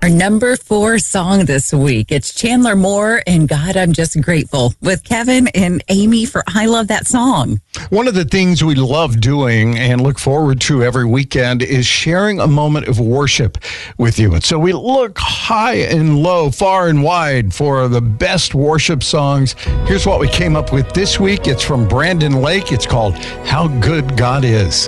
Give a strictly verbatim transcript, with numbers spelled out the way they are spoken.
Our number four song this week, it's Chandler Moore and God, I'm Just Grateful with Kevin and Amy for I Love That Song. One of the things we love doing and look forward to every weekend is sharing a moment of worship with you. And so we look high and low, far and wide for the best worship songs. Here's what we came up with this week. It's from Brandon Lake. It's called How Good God Is.